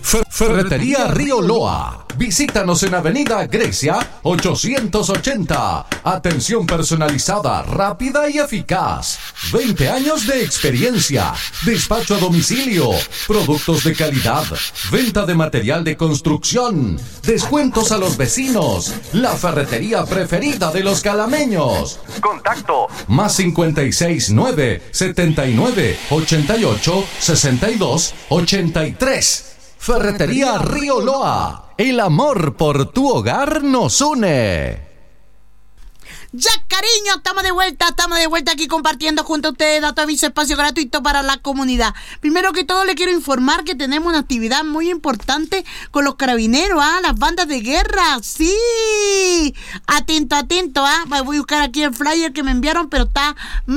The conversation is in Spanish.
Ferretería Río Loa. Visítanos en Avenida Grecia 880. Atención personalizada, rápida y eficaz. 20 años de experiencia. Despacho a domicilio. Productos de calidad. Venta de material de construcción. Descuentos a los vecinos. La ferretería preferida de los calameños. Contacto más 569 79 88 62 83. Ferretería Río Loa. El amor por tu hogar nos une. Ya, cariño, estamos de vuelta aquí compartiendo junto a ustedes Dato Aviso, espacio gratuito para la comunidad. Primero que todo, le quiero informar que tenemos una actividad muy importante con los carabineros, las bandas de guerra, sí. Atento, voy a buscar aquí el flyer que me enviaron, pero está